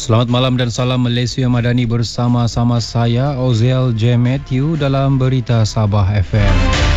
Selamat malam dan salam Malaysia Madani bersama-sama saya Oziel J. Matthew dalam Berita Sabah FM.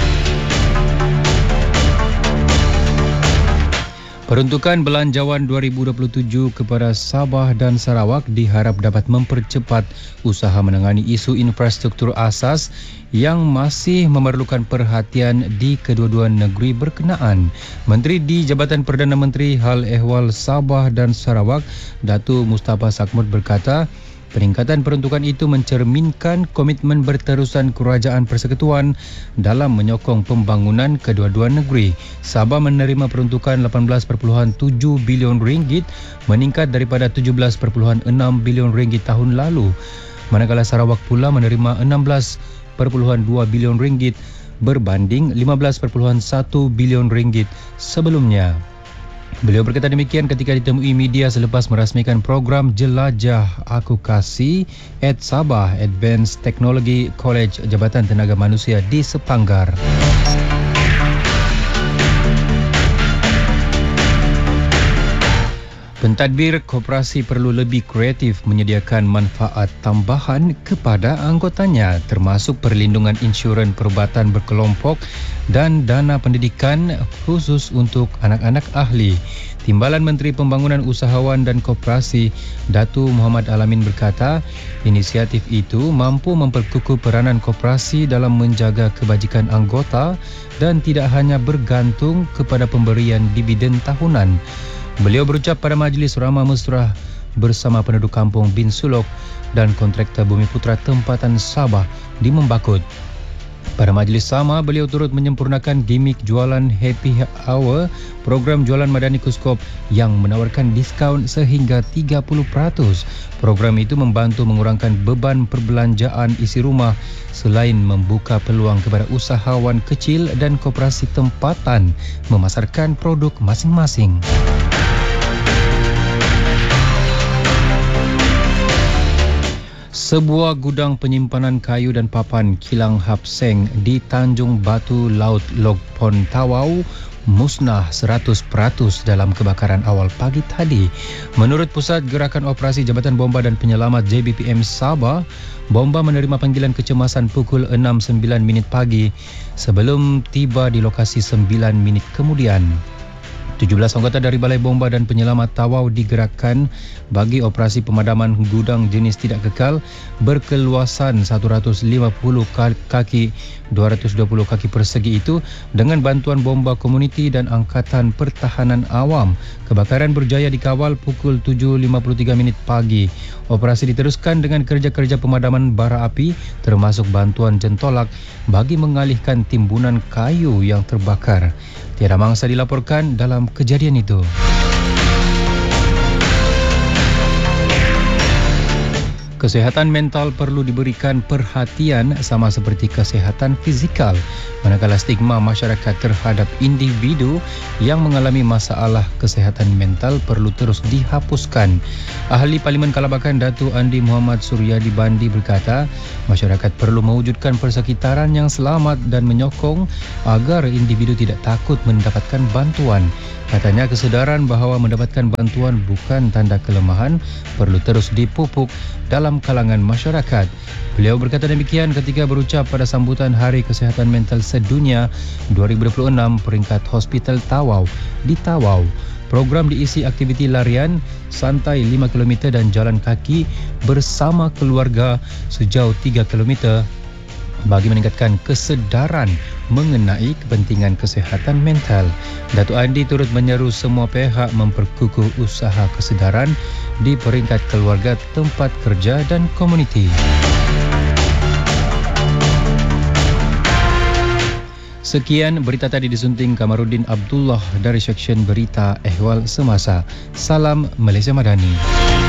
Peruntukan Belanjawan 2027 kepada Sabah dan Sarawak diharap dapat mempercepat usaha menangani isu infrastruktur asas yang masih memerlukan perhatian di kedua-dua negeri berkenaan. Menteri di Jabatan Perdana Menteri Hal Ehwal Sabah dan Sarawak, Datuk Mustafa Sakmud berkata, peningkatan peruntukan itu mencerminkan komitmen berterusan Kerajaan Persekutuan dalam menyokong pembangunan kedua-dua negeri. Sabah menerima peruntukan 18.7 bilion ringgit meningkat daripada 17.6 bilion ringgit tahun lalu. Manakala Sarawak pula menerima 16.2 bilion ringgit berbanding 15.1 bilion ringgit sebelumnya. Beliau berkata demikian ketika ditemui media selepas merasmikan program Jelajah Aku Kasih at Sabah Advanced Technology College Jabatan Tenaga Manusia di Sepanggar. Pentadbir koperasi perlu lebih kreatif menyediakan manfaat tambahan kepada anggotanya termasuk perlindungan insurans perubatan berkelompok dan dana pendidikan khusus untuk anak-anak ahli. Timbalan Menteri Pembangunan Usahawan dan Koperasi Datu Muhammad Alamin berkata, inisiatif itu mampu memperkukuh peranan koperasi dalam menjaga kebajikan anggota dan tidak hanya bergantung kepada pemberian dividen tahunan. Beliau berucap pada Majlis Ramah Mesra bersama penduduk kampung Bin Sulok dan kontraktor Bumi Putra tempatan Sabah di Membakut. Pada majlis sama, beliau turut menyempurnakan gimik jualan Happy Hour, program jualan Madani Kuskop yang menawarkan diskaun sehingga 30%. Program itu membantu mengurangkan beban perbelanjaan isi rumah selain membuka peluang kepada usahawan kecil dan koperasi tempatan memasarkan produk masing-masing. Sebuah gudang penyimpanan kayu dan papan kilang Hapseng di Tanjung Batu Laut Lok Pon Tawau musnah 100% dalam kebakaran awal pagi tadi. Menurut Pusat Gerakan Operasi Jabatan Bomba dan Penyelamat JBPM Sabah, bomba menerima panggilan kecemasan pukul 6.09 pagi sebelum tiba di lokasi 9 minit kemudian. 17 anggota dari Balai Bomba dan Penyelamat Tawau digerakkan bagi operasi pemadaman gudang jenis tidak kekal berkeluasan 150 kaki 220 kaki persegi itu dengan bantuan bomba komuniti dan Angkatan Pertahanan Awam. Kebakaran berjaya dikawal pukul 7.53 pagi. Operasi diteruskan dengan kerja-kerja pemadaman bara api termasuk bantuan jentolak bagi mengalihkan timbunan kayu yang terbakar. Tiada mangsa dilaporkan dalam kejadian itu. Kesihatan mental perlu diberikan perhatian sama seperti kesihatan fizikal. Manakala stigma masyarakat terhadap individu yang mengalami masalah kesihatan mental perlu terus dihapuskan. Ahli Parlimen Kalabakan Datuk Andi Muhammad Suryadi Bandi berkata, masyarakat perlu mewujudkan persekitaran yang selamat dan menyokong agar individu tidak takut mendapatkan bantuan. Katanya kesedaran bahawa mendapatkan bantuan bukan tanda kelemahan perlu terus dipupuk dalam kalangan masyarakat. Beliau berkata demikian ketika berucap pada sambutan Hari Kesihatan Mental Sedunia 2026 peringkat Hospital Tawau di Tawau. Program diisi aktiviti larian, santai 5 km dan jalan kaki bersama keluarga sejauh 3 km bagi meningkatkan kesedaran mengenai kepentingan kesihatan mental. Datuk Andi turut menyeru semua pihak memperkukuh usaha kesedaran di peringkat keluarga, tempat kerja dan komuniti. Sekian berita tadi disunting Kamarudin Abdullah dari Seksyen Berita Ehwal Semasa. Salam Malaysia Madani.